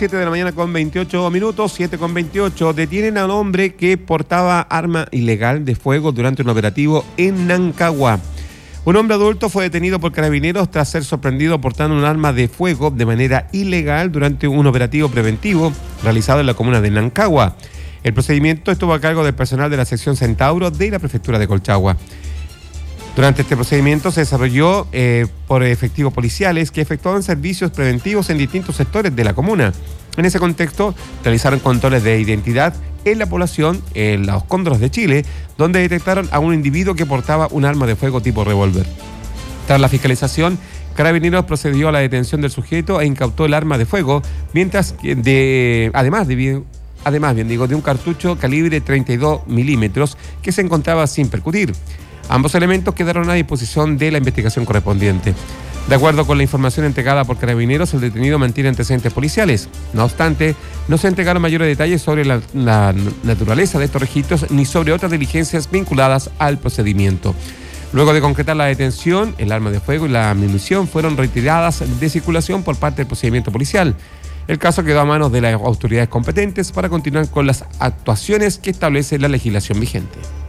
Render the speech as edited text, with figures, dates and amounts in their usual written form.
7 de la mañana con 28 minutos, 7 con 28. Detienen a un hombre que portaba arma ilegal de fuego durante un operativo en Nancagua. Un hombre adulto fue detenido por carabineros tras ser sorprendido portando un arma de fuego de manera ilegal durante un operativo preventivo realizado en la comuna de Nancagua. El procedimiento estuvo a cargo del personal de la sección Centauro de la prefectura de Colchagua. Durante este procedimiento se desarrolló por efectivos policiales que efectuaban servicios preventivos en distintos sectores de la comuna. En ese contexto, realizaron controles de identidad en la población, en los Cóndoros de Chile, donde detectaron a un individuo que portaba un arma de fuego tipo revólver. Tras la fiscalización, Carabineros procedió a la detención del sujeto e incautó el arma de fuego, mientras además de un cartucho calibre 32 milímetros que se encontraba sin percutir. Ambos elementos quedaron a disposición de la investigación correspondiente. De acuerdo con la información entregada por Carabineros, el detenido mantiene antecedentes policiales. No obstante, no se entregaron mayores detalles sobre la naturaleza de estos registros ni sobre otras diligencias vinculadas al procedimiento. Luego de concretar la detención, el arma de fuego y la munición fueron retiradas de circulación por parte del procedimiento policial. El caso quedó a manos de las autoridades competentes para continuar con las actuaciones que establece la legislación vigente.